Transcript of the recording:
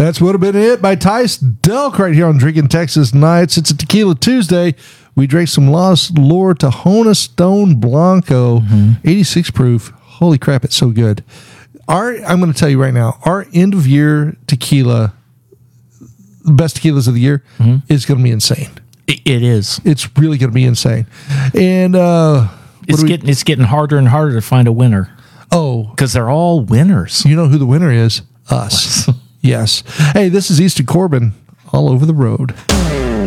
That's would have been it by Tice Delk right here on Drinking Texas Nights. It's a Tequila Tuesday. We drank some Las Lore Tahona Stone Blanco, 86 proof. Holy crap, it's so good. I'm going to tell you right now, our end of year tequila, best tequilas of the year, is going to be insane. It is. It's really going to be insane. And it's getting harder and harder to find a winner. Oh, because they're all winners. You know who the winner is? Us. Yes. Hey, this is Easton Corbin, all over the road.